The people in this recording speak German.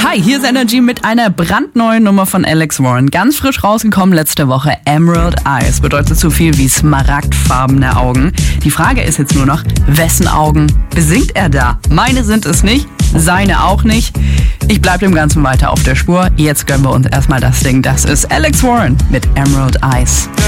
Hi, hier ist Energy mit einer brandneuen Nummer von Alex Warren. Ganz frisch rausgekommen letzte Woche. Emerald Eyes bedeutet so viel wie smaragdfarbene Augen. Die Frage ist jetzt nur noch, wessen Augen besingt er da? Meine sind es nicht, seine auch nicht. Ich bleibe dem Ganzen weiter auf der Spur. Jetzt gönnen wir uns erstmal das Ding. Das ist Alex Warren mit Emerald Eyes.